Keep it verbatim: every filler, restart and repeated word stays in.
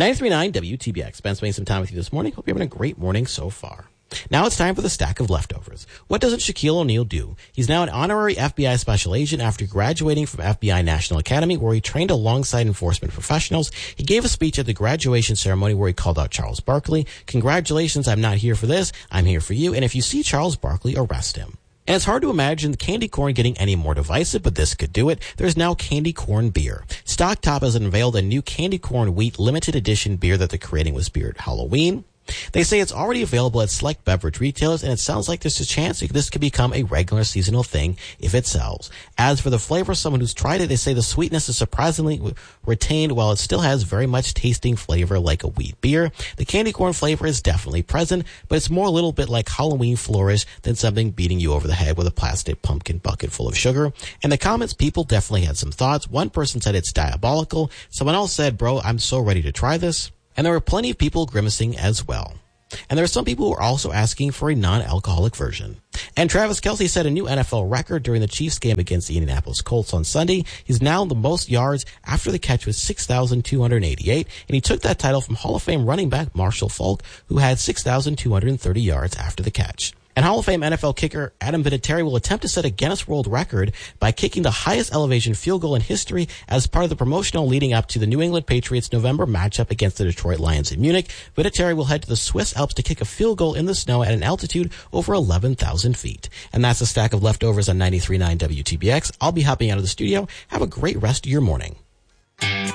ninety-three point nine W T B X. Ben spending some time with you this morning. Hope you're having a great morning so far. Now it's time for the stack of leftovers. What doesn't Shaquille O'Neal do? He's now an honorary F B I special agent after graduating from F B I National Academy, where he trained alongside enforcement professionals. He gave a speech at the graduation ceremony where he called out Charles Barkley. Congratulations, I'm not here for this. I'm here for you. And if you see Charles Barkley, arrest him. And it's hard to imagine candy corn getting any more divisive, but this could do it. There's now candy corn beer. Stock Top has unveiled a new candy corn wheat limited edition beer that they're creating with Spirit Halloween. They say it's already available at select beverage retailers, and it sounds like there's a chance this could become a regular seasonal thing if it sells. As for the flavor, someone who's tried it, they say the sweetness is surprisingly retained while it still has very much tasting flavor like a wheat beer. The candy corn flavor is definitely present, but it's more a little bit like Halloween flourish than something beating you over the head with a plastic pumpkin bucket full of sugar. In the comments, people definitely had some thoughts. One person said it's diabolical. Someone else said, bro, I'm so ready to try this. And there were plenty of people grimacing as well. And there are some people who are also asking for a non-alcoholic version. And Travis Kelce set a new N F L record during the Chiefs game against the Indianapolis Colts on Sunday. He's now the most yards after the catch with six thousand two hundred eighty-eight. And he took that title from Hall of Fame running back Marshall Faulk, who had six thousand two hundred thirty yards after the catch. And Hall of Fame N F L kicker Adam Vinatieri will attempt to set a Guinness World Record by kicking the highest elevation field goal in history as part of the promotional leading up to the New England Patriots November matchup against the Detroit Lions in Munich. Vinatieri will head to the Swiss Alps to kick a field goal in the snow at an altitude over eleven thousand feet. And that's a stack of leftovers on ninety-three point nine W T B X. I'll be hopping out of the studio. Have a great rest of your morning.